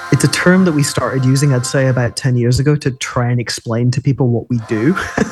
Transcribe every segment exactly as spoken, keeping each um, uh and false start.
It's a term that we started using, I'd say, about ten years ago to try and explain to people what we do.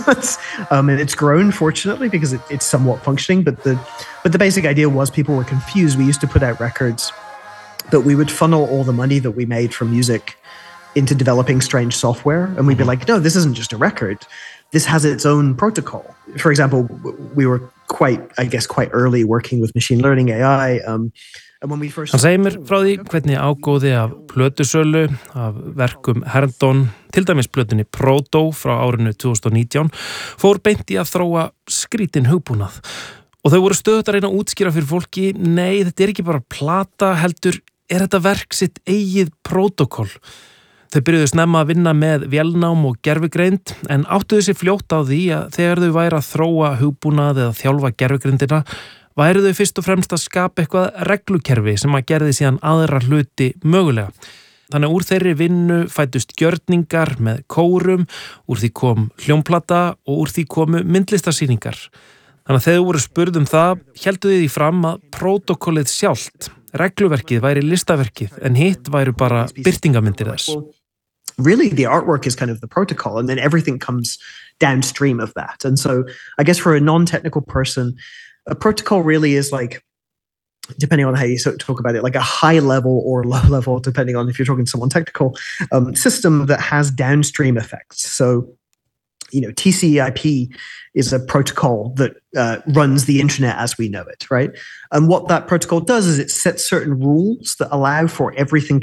um, and it's grown, fortunately, because it, it's somewhat functioning. But the but the basic idea was people were confused. We used to put out records, but we would funnel all the money that we made from music into developing strange software. And we'd be like, no, this isn't just a record. This has its own protocol. For example, we were quite, I guess, quite early working with machine learning, A I. Um, Hann segir mér frá því hvernig ágóði af plötusölu, af verkum Herndon, til dæmis plötunni Proto frá árinu tvö þúsund og nítján, fór beint í að þróa skrítin hugbúnað. Og þau voru stöðugt að reyna að útskýra fyrir fólki, nei, þetta er ekki bara plata, heldur, er þetta verk sitt eigið prótókoll. Þau byrjuðu snemma að vinna með vélnám og gervigreind, en áttuðu sér fljótt á því að þegar þau væru að þróa hugbúnað eða þjálfa gervigreindina, væru þau fyrst og fremst að skapa eitthvað reglukerfi sem að gerði síðan aðra hluti mögulega. Þannig að úr þeirri vinnu fættust gjörningar með kórum, úr því kom hljómplata og úr því komu myndlistarsýningar. Þannig að þegar þau voru spurð um það, héldu þau því fram að prótókollið sjálft, regluverkið væri listaverkið, en hitt væru bara birtingamyndir þess. Really, the artwork is kind of the protocol, and then everything comes downstream of that. And so I guess for a non-technical person, a protocol really is like, depending on how you talk about it, like a high level or low level, depending on if you're talking to someone technical, um, system that has downstream effects. So, you know, T C P I is a protocol that uh, runs the internet as we know it, right? And what that protocol does is it sets certain rules that allow for everything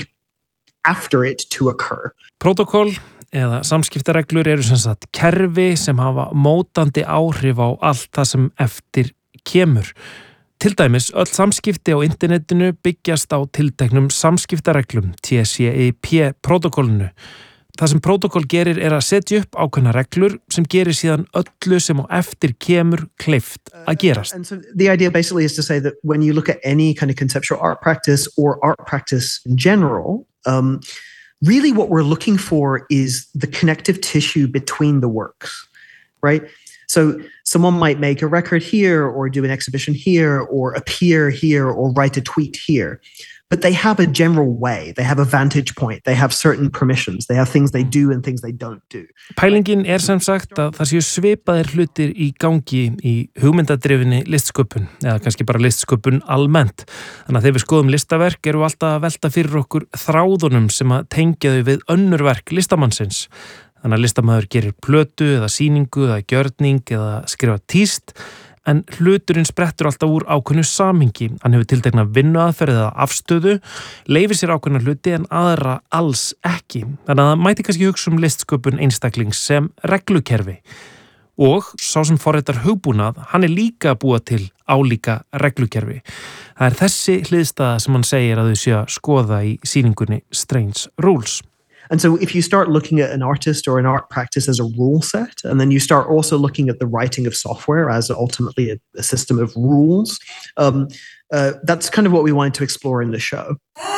after it to occur. Protocol eða samskiptareglur eru sem sagt kerfi sem hafa mótandi áhrif á allt það sem eftir kemur. Til dæmis, öll samskipti á internetinu byggjast á tilteknum samskiptareglum, T C P protokollinu. Það sem protokol gerir er að setja upp ákveðna reglur sem gerir síðan öllu sem á eftir kemur kleift að gerast. And so the idea basically is to say that when you look at any kind of conceptual art practice or art practice in general, um, really what we're looking for is the connective tissue between the works, right? So someone might make a record here or do an exhibition here or appear here or write a tweet here. But they have a general way. They have a vantage point. They have certain permissions. They have things they do and things they don't do. Pælingin er sem sagt að það séu svipaðir hlutir í gangi í hugmyndadrifinni listsköpun, eða kannski bara listsköpun almennt. Þannig að þegar við skoðum listaverk eru alltaf að velta fyrir okkur þráðunum sem að tengja þau við önnur verk listamannsins. Þannig að listamaður gerir plötu eða sýningu eða gjörning eða skrifa tíst, en hluturinn sprettur alltaf úr ákveðnu samhengi. Hann hefur tiltekna vinnuaðferð eða afstöðu, leyfir sér ákveðna hluti en aðra alls ekki. Þannig að það mæti kannski hugsa um listsköpun einstaklings sem reglukerfi. Og sá sem forritar hugbúnað, hann er líka að búa til álíka reglukerfi. Það er þessi hliðstæða sem hann segir að þau séu að skoða í sýningunni Strange Rules. And so if you start looking at an artist or an art practice as a rule set, and then you start also looking at the writing of software as ultimately a, a system of rules, um, uh, that's kind of what we wanted to explore in the show.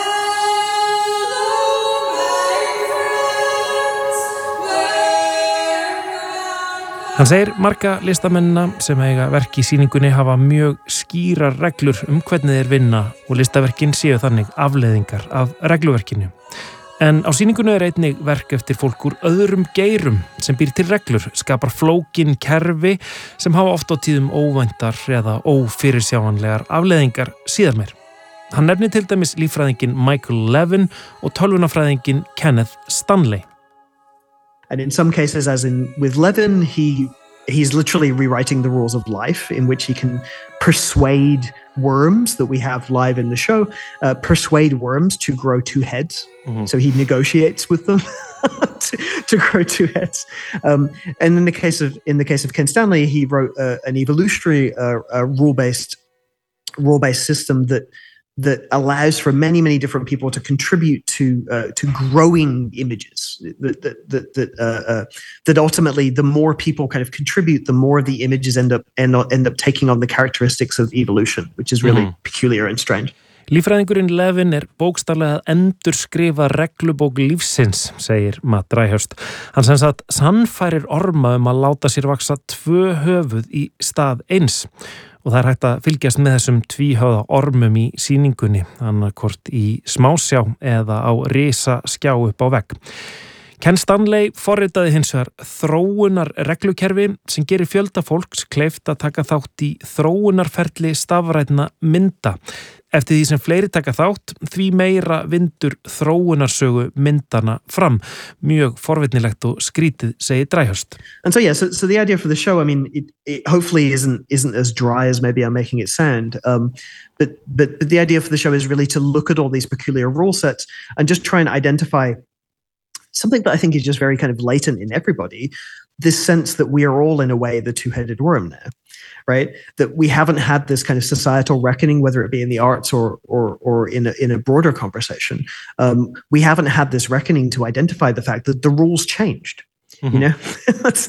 Hann segir marga listamennina sem eiga verk í sýningunni hafa mjög skýrar reglur um hvernig þeir vinna og listaverkin séu þannig afleiðingar af regluverkinu. En á sýningunni er einnig verk eftir fólk úr öðrum geirum sem býr til reglur, skapar flókin kerfi sem hafa oft á tíðum óvæntar eða ófyrirsjáanlegar afleiðingar síðar meir. Hann nefnir til dæmis líffræðinginn Michael Levin og tölvunarfræðinginn Kenneth Stanley. And in some cases, as in with Levin, he he's literally rewriting the rules of life in which he can persuade worms that we have live in the show, uh, persuade worms to grow two heads. Mm-hmm. So he negotiates with them to, to grow two heads. Um, and in the case of in the case of Ken Stanley, he wrote uh, an evolutionary uh, uh, rule-based rule-based system that that allows for many, many different people to contribute to uh, to growing images. That that that that, uh, uh, that ultimately, the more people kind of contribute, the more the images end up end up, end up taking on the characteristics of evolution, which is really mm-hmm. peculiar and strange. Líffræðingurinn Levin er bókstaflega að endurskrifa reglubók lífsins, segir Matt Dryhurst. Hann sem sagt sannfærir orma um að láta sér vaksa tvö höfuð í stað eins. og það er hægt að fylgjast með þessum tvíhöfða ormum í sýningunni, annarkvort í smásjá eða á risa skjá upp á vegg. Ken Stanley forritaði hins vegar þróunar reglukerfi sem gerir fjölda fólks kleift að taka þátt í þróunarferli stafrænna mynda. Eftir því sem fleiri taka þátt, því meira vindur þróunarsögu myndana fram. Mjög forvitnilegt og skrítið, segir Dryhurst. And so yeah, so, so the idea for the show, I mean, it, it hopefully isn't isn't as dry as maybe I'm making it sound. Um, but, but but the idea for the show is really to look at all these peculiar rule sets and just try and identify something that I think is just very kind of latent in everybody, this sense that we are all in a way the two-headed worm now, right? That we haven't had this kind of societal reckoning, whether it be in the arts or or or in a, in a broader conversation. Um, we haven't had this reckoning to identify the fact that the rules changed. Mm-hmm. You know, that's